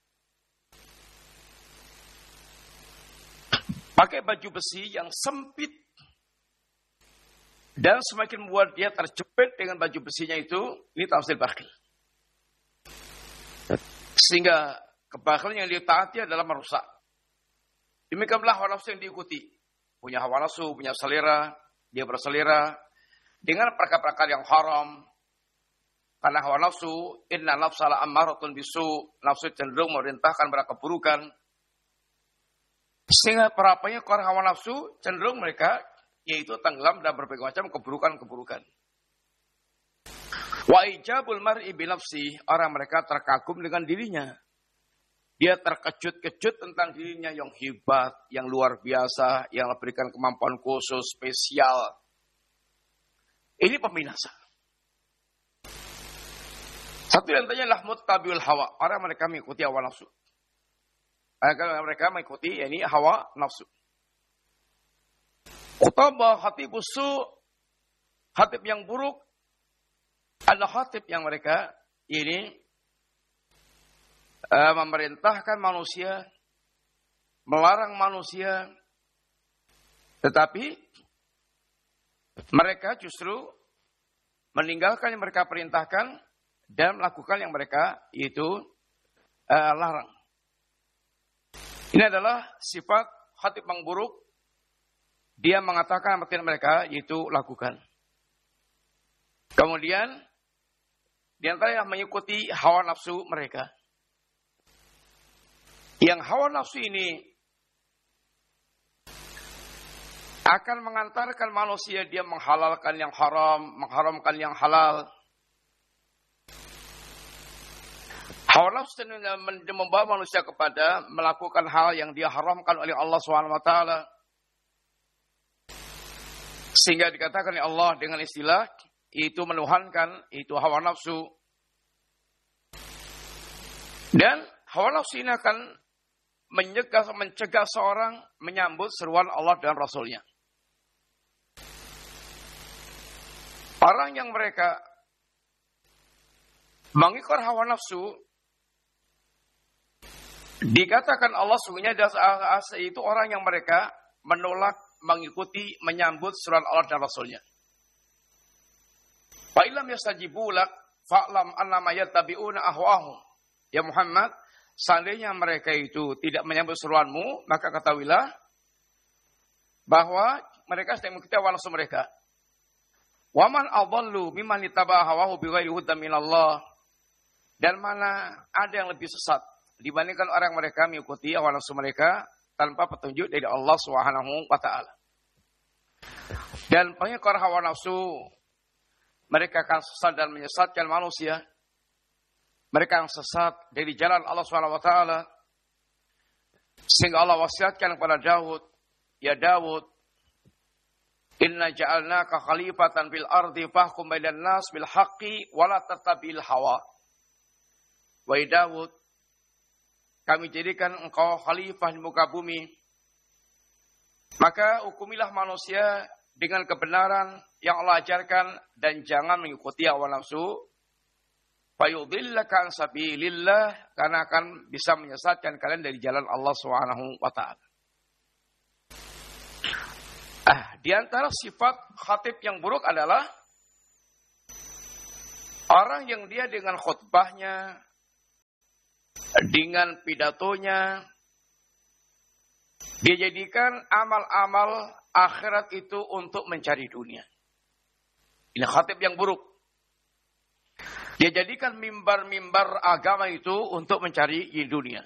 pakai baju besi yang sempit dan semakin membuat dia terjepit dengan baju besinya itu, ini tamsil bakhil. Sehingga kebakhilan yang ditaati adalah merusak. Demikianlah hawa nafsu yang diikuti. Punya hawa nafsu, punya selera, dia berselera dengan perkara-perkara yang haram. Karena hawa nafsu, inna nafsala ammaratun bisu, nafsu cenderung memerintahkan pada keburukan. Sehingga perapanya orang hawa nafsu cenderung mereka yaitu tenggelam dan berbagai macam keburukan-keburukan. Wa ijabul mar'i bi nafsi, orang mereka terkagum dengan dirinya. Dia terkejut-kejut tentang dirinya yang hebat, yang luar biasa, yang memberikan kemampuan khusus, spesial. Ini pembinasa. Satu yang tanya adalah muttabiul hawa, orang mereka mengikuti hawa nafsu. Mereka mengikuti ini hawa nafsu. Utama hatib usu, hatib yang buruk adalah hatib yang mereka ini memerintahkan manusia, melarang manusia, tetapi mereka justru meninggalkan yang mereka perintahkan dan melakukan yang mereka itu larang. Ini adalah sifat hatib yang buruk. Dia mengatakan apa yang mereka itu lakukan. Kemudian di antara yang mengikuti hawa nafsu mereka. Yang hawa nafsu ini akan mengantarkan manusia dia menghalalkan yang haram, mengharamkan yang halal. Hawa nafsu membawa manusia kepada melakukan hal yang dia haramkan oleh Allah SWT. Sehingga dikatakan oleh Allah dengan istilah itu menuhankan, itu hawa nafsu. Dan hawa nafsu ini akan mencegah seorang menyambut seruan Allah dan Rasulnya. Orang yang mereka mengikut hawa nafsu, dikatakan Allah sungguhnya itu orang yang mereka menolak, mengikuti, menyambut seruan Allah dan Rasulnya. Fa illam yastajibu lak fa'lam annama yattabi'una ahwahum. Ya Muhammad, seandainya mereka itu tidak menyambut seruanmu, maka ketahuilah bahwa mereka sedang mengikuti hawa nafsu mereka. Wa man adallu mimman ittaba'a hawahu bighairi hudan minallah. Dan mana ada yang lebih sesat dibandingkan orang mereka mengikuti hawa nafsu mereka tanpa petunjuk dari Allah Subhanahu wa taala. Dan pengikut hawa nafsu mereka akan sesat dan menyesatkan manusia. Mereka yang sesat dari jalan Allah Subhanahu wa taala. Sehingga Allah wasiatkan kepada Daud, ya Daud, inna ja'alnaka khalifatan fil ardi fahkum bainan nas bil haqqi wa la tattabi'il hawa. Wahai Daud, kami jadikan engkau khalifah di muka bumi. Maka hukumilah manusia dengan kebenaran yang Allah ajarkan dan jangan mengikuti hawa nafsu. Fayudillaka an sabilillah, karena akan bisa menyesatkan kalian dari jalan Allah Subhanahu wa taala. Di antara sifat khatib yang buruk adalah orang yang dia dengan khutbahnya, dengan pidatonya, Dia jadikan amal-amal akhirat itu untuk mencari dunia. Ini khatib yang buruk. Dia jadikan mimbar-mimbar agama itu untuk mencari dunia.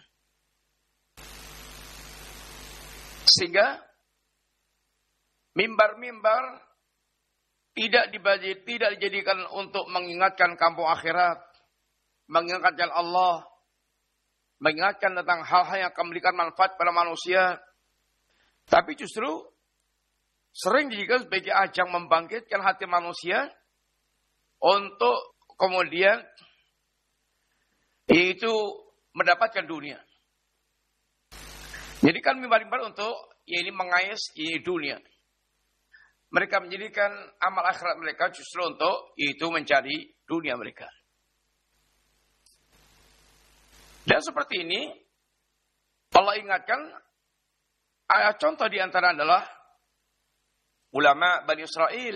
Sehingga mimbar-mimbar tidak dijadikan untuk mengingatkan kampung akhirat, mengingatkan Allah, mengingatkan tentang hal-hal yang akan memberikan manfaat pada manusia, tapi justru sering dijadikan sebagai ajang membangkitkan hati manusia untuk kemudian itu mendapatkan dunia. Jadi kan mimbar-mimbar untuk mengais dunia. Mereka menjadikan amal akhirat mereka justru untuk itu mencari dunia mereka. Dan seperti ini Allah ingatkan, contoh di antara adalah ulama Bani Israel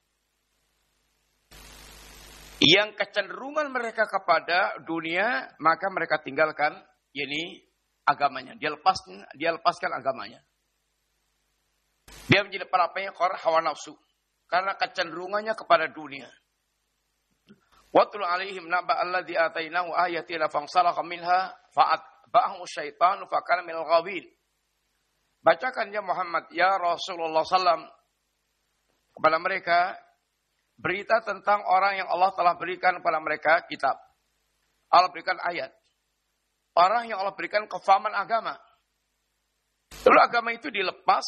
yang kecenderungan mereka kepada dunia, maka mereka tinggalkan agamanya. Dia lepaskan agamanya. Dia menjadi pelapor hawa nafsu karena kecenderungannya kepada dunia. Watlu alaihim naba alladzi atainahu ayatina fansalaha minha fa'atba'ahu syaitanu fakana minal ghawin. Bacakan ya Muhammad, ya Rasulullah sallam kepada mereka berita tentang orang yang Allah telah berikan kepada mereka kitab. Allah berikan ayat. Orang yang Allah berikan kefahaman agama. Lalu agama itu dilepas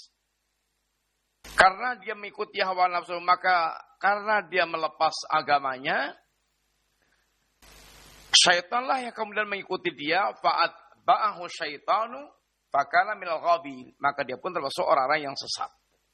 karena dia mengikuti hawa nafsu, maka karena dia melepas agamanya, syaitanlah yang kemudian mengikuti dia, fa'atba'ahu syaitanu fakana minal ghawin, maka dia pun termasuk orang-orang yang sesat.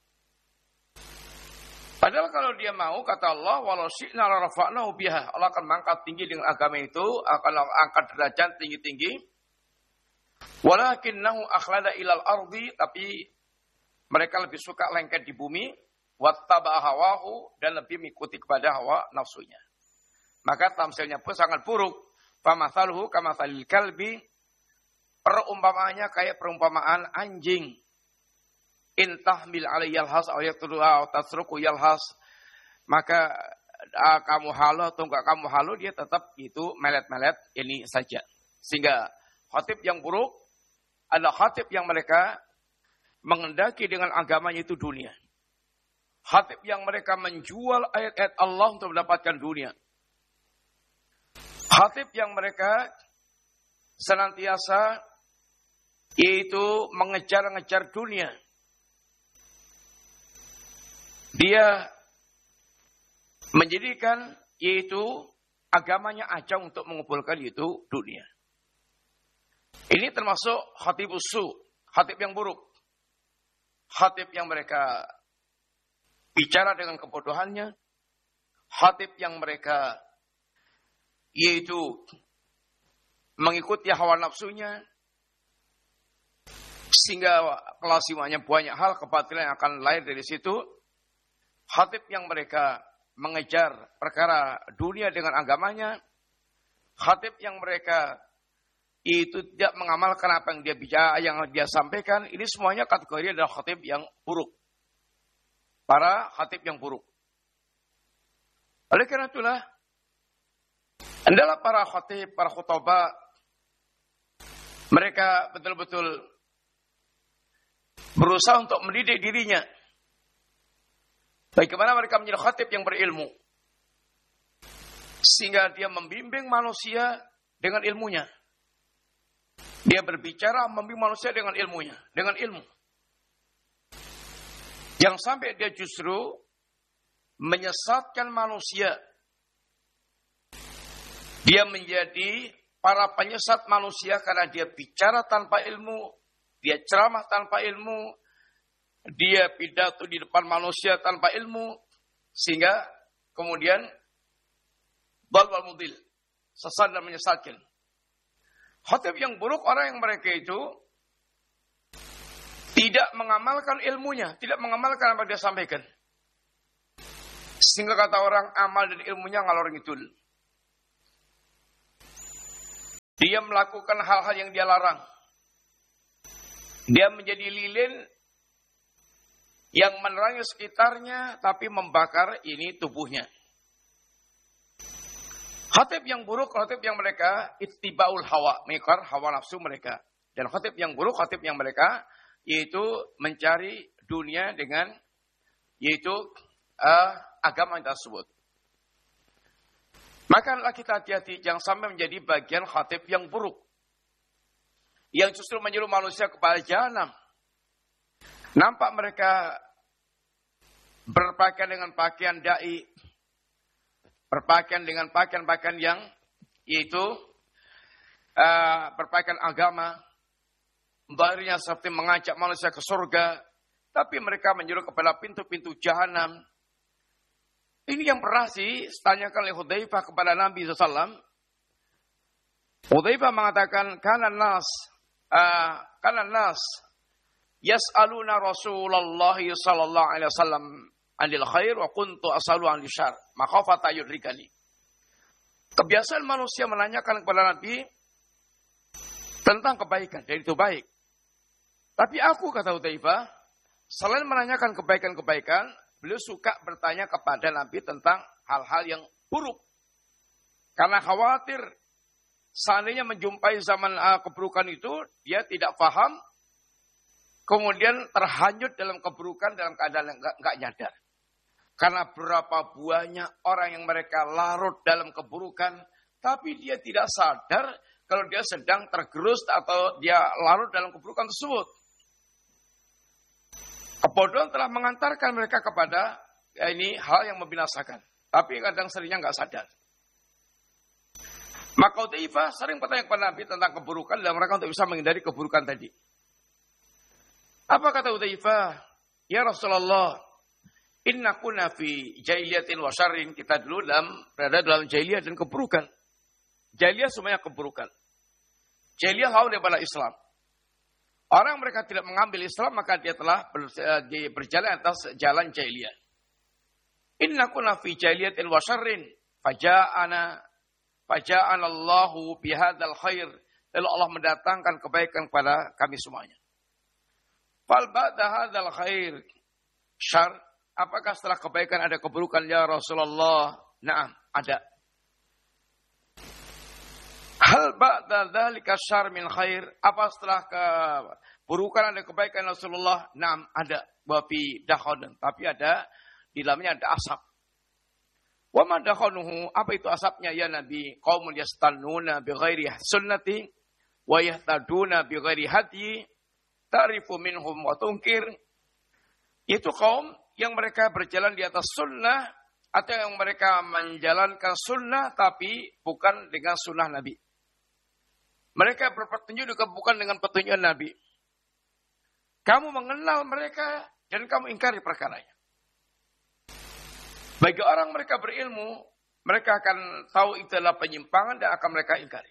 Padahal kalau dia mau, kata Allah, walau syi'na la rafa'nahu biha, Allah akan mengangkat tinggi dengan agama itu, akan angkat derajat tinggi-tinggi. Walakinnahu akhlada ilal ardi, tapi mereka lebih suka lengket di bumi, wattaba'a hawahu, dan lebih mengikuti kepada hawa nafsunya. Maka tamsilnya pun sangat buruk. Famathaluhu kamathalil kalbi, perumpamaannya kayak perumpamaan anjing. Intahmil alaihi yalhas aw yaqtuluha aw tasruku yalhas, maka kamu halu atau enggak kamu halu, dia tetap itu melet-melet ini saja. Sehingga khatib yang buruk adalah khatib yang mereka mengendaki dengan agamanya itu dunia. Khatib yang mereka menjual ayat-ayat Allah untuk mendapatkan dunia. Khatib yang mereka senantiasa yaitu mengejar-ngejar dunia. Dia menjadikan yaitu agamanya ajang untuk mengumpulkan yaitu dunia. Ini termasuk khatib usu, khatib yang buruk. Khatib yang mereka bicara dengan kebodohannya. Khatib yang mereka yaitu mengikuti hawa nafsunya. Sehingga kelasimannya banyak hal kebatilan yang akan lahir dari situ. Khatib yang mereka mengejar perkara dunia dengan agamanya. Khatib yang mereka itu tidak mengamalkan apa yang dia bicara, yang dia sampaikan. Ini semuanya kategori adalah khatib yang buruk. Para khatib yang buruk. Oleh karena itulah, adalah para khatib, para khutbah, mereka betul-betul berusaha untuk mendidik dirinya. Bagaimana mereka menjadi khatib yang berilmu. Sehingga dia membimbing manusia dengan ilmunya. Dia berbicara membimbing manusia dengan ilmunya. Dengan ilmu. Yang sampai dia justru menyesatkan manusia. Dia menjadi para penyesat manusia karena dia bicara tanpa ilmu. Dia ceramah tanpa ilmu. Dia pidato di depan manusia tanpa ilmu. Sehingga kemudian balwal mudil. Sesat dan menyesatkan. Khatib yang buruk, orang yang mereka itu tidak mengamalkan ilmunya. Tidak mengamalkan apa yang dia sampaikan. Sehingga kata orang, amal dan ilmunya ngalor ngidul. Dia melakukan hal-hal yang dia larang. Dia menjadi lilin yang menerangi sekitarnya tapi membakar ini tubuhnya. Khatib yang buruk, khatib yang mereka ittibaul hawa, mengikar hawa nafsu mereka. Dan khatib yang buruk, khatib yang mereka yaitu mencari dunia dengan yaitu agama tersebut. Maka kita hati-hati jangan sampai menjadi bagian khatib yang buruk, yang justru menyuruh manusia kepada jahanam. Nampak mereka berpakaian dengan pakaian dai, berpakaian dengan pakaian-pakaian yang yaitu berpakaian agama, baharinya seperti mengajak manusia ke surga, tapi mereka menyuruh kepada pintu-pintu jahanam. Ini yang pernah ditanyakan oleh Hudzaifah kepada Nabi SAW. Hudzaifah mengatakan, kana nas yas'aluna Rasulullah sallallahu alaihi wasallam anil khair wa kuntu as'alu anil syarr makhafata yudrikani. Kebiasaan manusia menanyakan kepada Nabi tentang kebaikan, dan itu baik. Tapi aku, kata Hudzaifah, selain menanyakan kebaikan-kebaikan, beliau suka bertanya kepada Nabi tentang hal-hal yang buruk. Karena khawatir seandainya menjumpai zaman keburukan itu, dia tidak paham, kemudian terhanyut dalam keburukan dalam keadaan enggak nyadar. Karena berapa banyak orang yang mereka larut dalam keburukan, tapi dia tidak sadar kalau dia sedang tergerus atau dia larut dalam keburukan tersebut. Kebodohan telah mengantarkan mereka kepada ini hal yang membinasakan. Tapi kadang seringnya enggak sadar. Maka Hudzaifah sering bertanya kepada Nabi tentang keburukan dan mereka untuk bisa menghindari keburukan tadi. Apa kata Hudzaifah? Ya Rasulullah, inna kunna fi jahiliyatin wa syarrin. Kita dulu berada dalam jahiliyah dan keburukan. Jahiliyah semuanya keburukan. Jahiliyah lawan daripada Islam. Orang mereka tidak mengambil Islam, maka dia telah berjalan atas jalan jahiliyah. Inna kunna fi jahiliyatin wa syarrin. Faja'ana Allahu bihadzal khair. Lalu Allah mendatangkan kebaikan kepada kami semuanya. Fal ba'da hadzal khair syarr. Apakah setelah kebaikan ada keburukan ya Rasulullah? Naam, ada. Hal ba'da dzalika syarr min khair. Apa setelah keburukan ada kebaikan Rasulullah? Naam, ada. Wa fi dakhan. Tapi ada di dalamnya ada asap. Wa ma dakhanuhu, apa itu asapnya ya Nabi? Qaumun yastannuna bi ghairi sunnati wa yahtaduna bi ghairi hadyi ta'rifu minhum wa tunkir. Itu kaum yang mereka berjalan di atas sunnah atau yang mereka menjalankan sunnah tapi bukan dengan sunnah Nabi. Mereka berpetunjuk juga bukan dengan petunjuk Nabi. Kamu mengenal mereka dan kamu ingkari perkaranya. Bagi orang mereka berilmu, mereka akan tahu itu adalah penyimpangan dan akan mereka ingkari.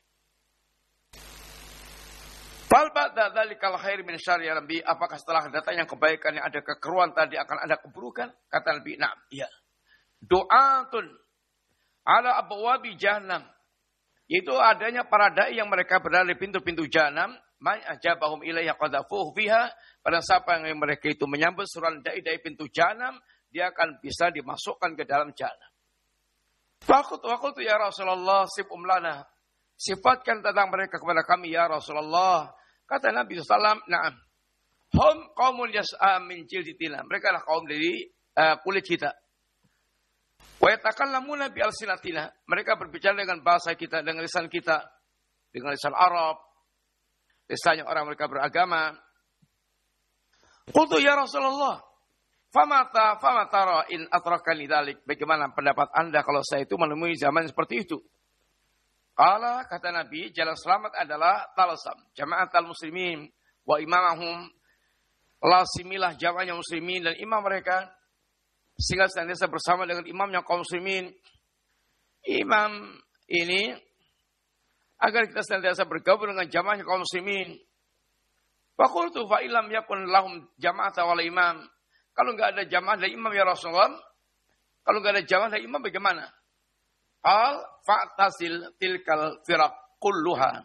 Fal ba'da dzalikal khair min syarri ya Nabi, apakah setelah datangnya kebaikan yang ada kekeruan tadi akan ada keburukan? Kata Nabi, na'am, iya. Du'atun ala abwabi jahannam. Itu adanya para dai yang mereka berada di pintu-pintu jahanam, man ajabahum ilaiha qadhafuhu fiha, pada siapa yang mereka itu menyambut suruhan dai-dai pintu jahanam, dia akan bisa dimasukkan ke dalam jahanam. Waqtu ya Rasulullah sifum lana. Sifatkan tentang mereka kepada kami ya Rasulullah. Kata Nabi SAW, na'am. Hum qaumun yas'a min jilditina. Mereka adalah kaum dari kulit kita. Wa yatakallamuna bi alsinatina. Mereka berbicara dengan bahasa kita, dengan lisan kita, dengan lisan Arab. Lisannya orang mereka beragama. Qultu ya Rasulullah, famata tara in atrakani dzalik. Bagaimana pendapat Anda kalau saya itu menemui zaman seperti itu? Qala, kata Nabi, jalan selamat adalah talsam, jama'atul muslimin wa imamahum. Lazimilah jamaahnya muslimin dan imam mereka sehingga senantiasa bersama dengan imamnya kaum muslimin. Imam ini agar kita senantiasa bergabung dengan jamaahnya kaum muslimin. Fa qultu fa illam yakun lahum jama'atan wal imam. Kalau enggak ada jamaah dan imam ya Rasulullah, kalau enggak ada jamaah dan imam bagaimana? Al fa'tasil tilkal firaq kulluha.